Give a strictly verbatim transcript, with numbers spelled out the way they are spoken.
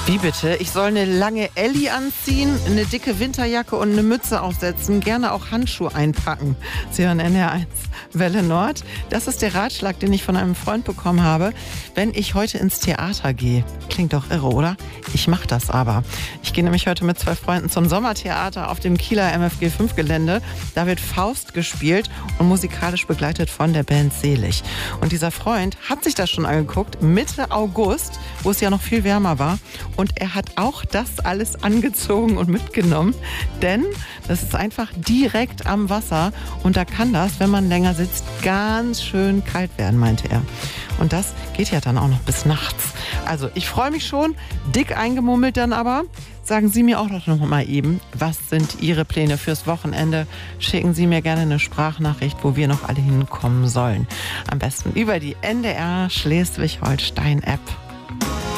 Wie bitte? Ich soll eine lange Elli anziehen, eine dicke Winterjacke und eine Mütze aufsetzen, gerne auch Handschuhe einpacken. Sie hören N R eins Welle Nord. Das ist der Ratschlag, den ich von einem Freund bekommen habe, wenn ich heute ins Theater gehe. Klingt doch irre, oder? Ich mache das aber. Ich gehe nämlich heute mit zwei Freunden zum Sommertheater auf dem Kieler M F G fünf Gelände. Da wird Faust gespielt und musikalisch begleitet von der Band Selig. Und dieser Freund hat sich das schon angeguckt, Mitte August, wo es ja noch viel wärmer war. Und er hat auch das alles angezogen und mitgenommen, denn das ist einfach direkt am Wasser und da kann das, wenn man länger sitzt, ganz schön kalt werden, meinte er. Und das geht ja dann auch noch bis nachts. Also ich freue mich schon, dick eingemummelt dann aber. Sagen Sie mir auch noch mal eben, was sind Ihre Pläne fürs Wochenende? Schicken Sie mir gerne eine Sprachnachricht, wo wir noch alle hinkommen sollen. Am besten über die N D R Schleswig-Holstein-App.